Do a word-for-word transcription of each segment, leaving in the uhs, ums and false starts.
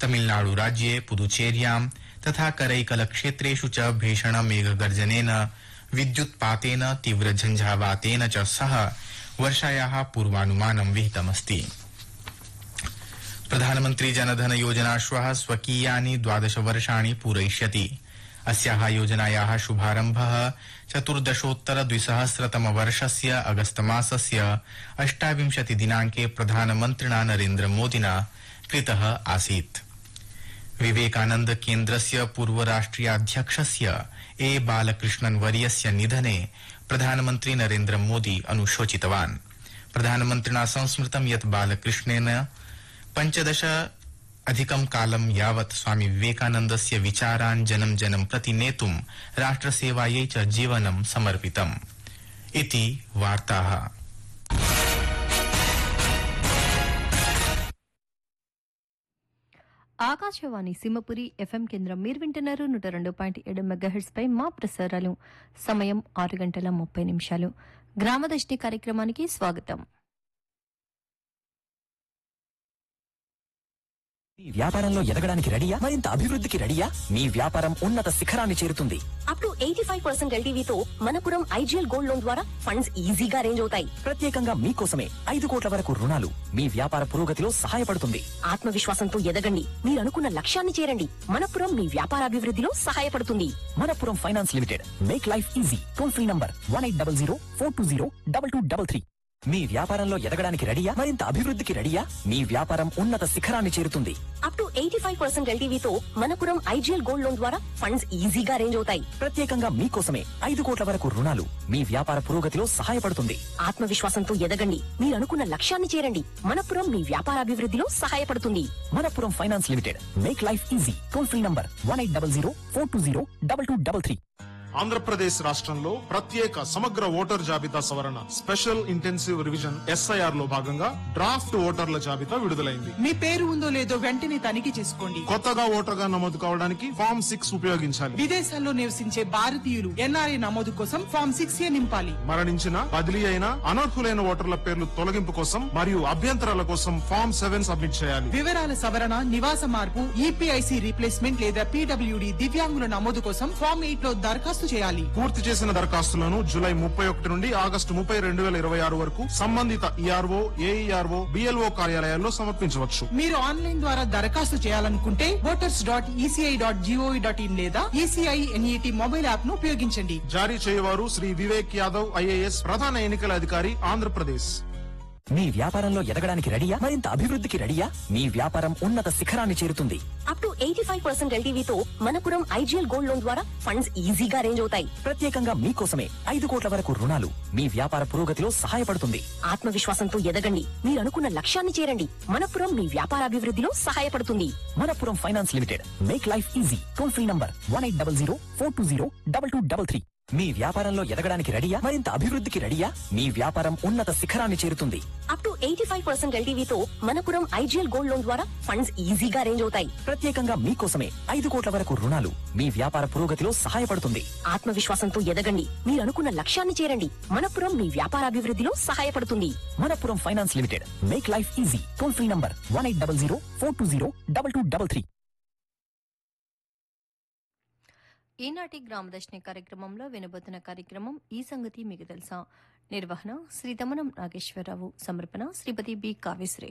तमिलनाडु राज्ये पुदुचेर्यां तथा करैकल क्षेत्रेषु च भीषण मेघगर्जनेन विद्युत्पातेन तीव्र झंझावातेन च सह वर्षायाः पूर्वानुमानं विहितमस्ति। प्रधानमन्त्री जनधन योजना श्वः स्वकीयानि द्वादश वर्षाणि पूरयिष्यति। अस्याः योजनायाः शुभारम्भः चतुर्दशोत्तर द्विसहस्रतम वर्षस्य अगस्त मासस्य अष्टाविंशति दिनाङ्के प्रधानमन्त्रिणा नरेन्द्र मोदिना कृतः आसीत्। विवेकानन्द केन्द्रस्य पूर्व राष्ट्रियाध्यक्षस्य ए बालकृष्णन् वर्यस्य निधने प्रधानमन्त्री नरेन्द्र मोदी अनुशोचितवान्। प्रधानमन्त्रिणा संस्मृतं यत् बालकृष्णेन पञ्चदश अधिकं कालं यावत् स्वामी विवेकानन्दस्य विचारान् जनं जनं प्रति नेतुं राष्ट्रसेवायै च जीवनं समर्पितम् इति वार्ताः। ఆకాశవాణి సింహపురి ఎఫ్ఎం కేంద్రం మీరు వింటున్నారు నూట రెండు పాయింట్ ఏడు మెగాహెర్ట్జ్ పై మా ప్రసారాలు. సమయం ఆరు గంటల ముప్పై నిమిషాలు. గ్రామదర్శిని కార్యక్రమానికి స్వాగతం. మీ వ్యాపారంలో ఎదగడానికి రెడీయా? మరింత అభివృద్ధికి రెడీయా? మీ వ్యాపారం ఉన్నత శిఖరాన్ని చేరుతుంది. Up to eighty five percent ఎల్టీవీతో Manappuram IGL gold loan ద్వారా ఫండ్స్ ఈజీగా అరేంజ్ అవుతాయి. ప్రత్యేకంగా మీకోసమే ఐదు కోట్ల వరకు రుణాలు మీ వ్యాపార పురోగతిలో సహాయపడుతుంది. ఆత్మవిశ్వాసంతో ఎదగండి, మీరు అనుకున్న లక్ష్యాన్ని చేరండి. మనపురం మీ వ్యాపారాభివృద్ధిలో సహాయపడుతుంది. Manappuram finance limited, make life easy. Toll free number one eight double zero four two zero double two double three. మీ వ్యాపారంలో ఎదగడానికి రెడీయా? మరింత అభివృద్ధికి రెడీయా? మీ వ్యాపారం ఉన్నత శిఖరాన్ని చేరుతుంది. Up to eighty five percent ఎల్టీవీతో Manappuram IGL gold loan ద్వారా ఫండ్స్ ఈజీగా అరేంజ్ అవుతాయి. ప్రత్యేకంగా మీకోసమే ఐదు కోట్ల వరకు రుణాలు మీ వ్యాపార పురోగతిలో సహాయపడుతుంది. ఆత్మవిశ్వాసంతో ఎదగండి, మీరు అనుకున్న లక్ష్యాన్ని చేరండి. మనపురం మీ వ్యాపారాభివృద్ధిలో సహాయపడుతుంది. Manappuram finance limited, make life easy. Toll free number one eight double zero four two zero double two double three. Andhra Pradesh రాష్ట్రంలో ప్రత్యేక సమగ్ర ఓటర్ జాబితా సవరణ స్పెషల్ ఇంటెన్సివ్ రివిజన్ ఎస్ఐఆర్ లో భాగంగా డ్రాఫ్ట్ ఓటర్ల జాబితా విడుదలైంది. మీ పేరు ఉందో లేదో వెంటనే తనిఖీ చేసుకోండి. కొత్తగా ఓటర్గా నమోదు కావడానికి ఫామ్ సిక్స్ ఉపయోగించాలి. విదేశాల్లో నివసించే భారతీయులు ఎన్ఆర్ఐ నమోదు కోసం ఫామ్ సిక్స్ ఏ నింపాలి. మరణించిన, బదిలీ అయిన, అనర్హులైన ఓటర్ల పేర్లు తొలగింపు కోసం మరియు అభ్యంతరాల కోసం ఫామ్ సెవెన్ సబ్మిట్ చేయాలి. వివరాల సవరణ, నివాస మార్పు, ఈపీఐసి రీప్లేస్మెంట్ లేదా పీడబ్ల్యూడి దివ్యాంగుల నమోదు కోసం ఫామ్ ఎయిట్ లో దరఖాస్తు చేయాలి. పూర్తి చేసిన దరఖాస్తులను జూలై ముప్పై ఒకటి నుండి ఆగస్టు ముప్పై రెండు వేల ఇరవై ఆరు వరకు సంబంధిత ఈఆర్ఓ, ఏఈఆర్ఓ, బిఎల్ఓ కార్యాలయాల్లో సమర్పించవచ్చు. మీరు ఆన్లైన్ ద్వారా దరఖాస్తు చేయాలనుకుంటే voters dot ECI dot GOV dot in లేదా ఈసీఐ ఎన్ఈటీ మొబైల్ యాప్ ను ఉపయోగించండి. జారీ చేయవారు శ్రీ వివేక్ యాదవ్ ఐఏఎస్, ప్రధాన ఎన్నికల అధికారి, ఆంధ్రప్రదేశ్. మీ వ్యాపారంలో ఎదగడానికి రెడీయా? మరింత అభివృద్ధికి రెడీయా? మీ వ్యాపారం ఉన్నత శిఖరాన్ని చేరుతుంది. Up to eighty five percent ఎల్టీవీతో Manappuram IGL gold loan ద్వారా ఫండ్స్ ఈజీగా అరేంజ్ అవుతాయి. ప్రత్యేకంగా మీకోసమే ఐదు కోట్ల వరకు రుణాలు మీ వ్యాపార పురోగతిలో సహాయపడుతుంది. ఆత్మవిశ్వాసంతో ఎదగండి, మీరు అనుకున్న లక్ష్యాన్ని చేరండి. మనపురం మీ వ్యాపారాభివృద్ధిలో సహాయపడుతుంది. Manappuram finance limited, make life easy. Toll free number one eight double zero four two zero double two double three. మీ వ్యాపారంలో ఎదగడానికి రెడీయా? మరింత అభివృద్ధికి రెడీయా? మీ వ్యాపారం ఉన్నత శిఖరాన్ని చేరుతుంది. Up to eighty five percent ఎల్టీవీతో Manappuram IGL gold loan ద్వారా ఫండ్స్ ఈజీగా అరేంజ్ అవుతాయి. ప్రత్యేకంగా మీకోసమే ఐదు కోట్ల వరకు రుణాలు మీ వ్యాపార పురోగతిలో సహాయపడుతుంది. ఆత్మవిశ్వాసంతో ఎదగండి, మీరు అనుకున్న లక్ష్యాన్ని చేరండి. మనపురం మీ వ్యాపారాభివృద్ధిలో సహాయపడుతుంది. Manappuram finance limited, make life easy. Toll free number one eight double zero four two zero double two double three. ఈనాటి గ్రామదర్శిని కార్యక్రమంలో వినబోతున్న కార్యక్రమం ఈ సంగతి మీకు తెలుసా. నిర్వహణ శ్రీ తమనం నాగేశ్వరరావు, సమర్పణ శ్రీపతి బి కావ్యశ్రీ.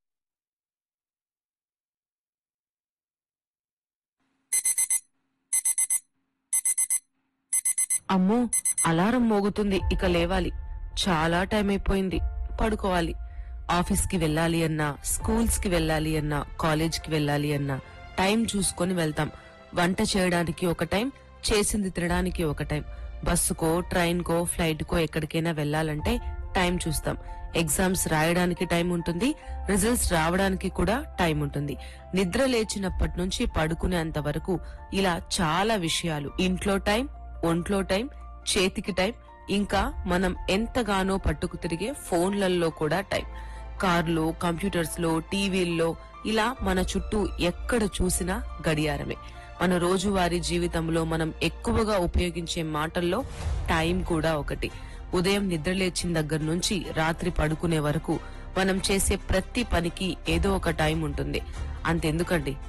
అమ్మో, అలారం మోగుతుంది, ఇక లేవాలి. చాలా టైం అయిపోయింది, పడుకోవాలి. ఆఫీస్ కి వెళ్ళాలి అన్నా, స్కూల్స్ కి వెళ్ళాలి అన్నా, కాలేజ్ కి వెళ్ళాలి అన్నా టైం చూసుకొని వెళ్తాం. వంట చేయడానికి ఒక టైం, చేసింది తినడానికి ఒక టైం. బస్సుకో, ట్రైన్ కో, ఫ్లైట్ కో ఎక్కడికైనా వెళ్లాలంటే టైం చూస్తాం. ఎగ్జామ్స్ రాయడానికి టైం ఉంటుంది, రిజల్ట్స్ రావడానికి కూడా టైం ఉంటుంది. నిద్ర లేచినప్పటి నుంచి పడుకునేంత వరకు ఇలా చాలా విషయాలు. ఇంట్లో టైం, ఒంట్లో టైం, చేతికి టైం, ఇంకా మనం ఎంతగానో పట్టుకు తిరిగే ఫోన్లలో కూడా టైం. కార్లో, కంప్యూటర్స్ లో, టీవీల్లో ఇలా మన చుట్టూ ఎక్కడ చూసినా గడియారమే. మన రోజువారీ జీవితంలో మనం ఎక్కువగా ఉపయోగించే మాటల్లో టైం కూడా ఒకటి. ఉదయం నిద్రలేచిన దగ్గర నుంచి రాత్రి పడుకునే వరకు మనం చేసే ప్రతి పనికి ఏదో ఒక టైం ఉంటుంది. అంతెందుకండి,